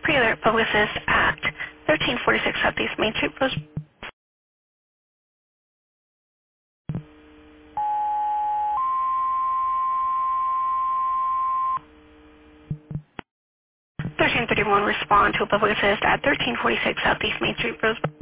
Pre-alert public assist at 1346 Southeast Main Street, Rose. 1331 respond to a public assist at 1346 Southeast Main Street, Rose.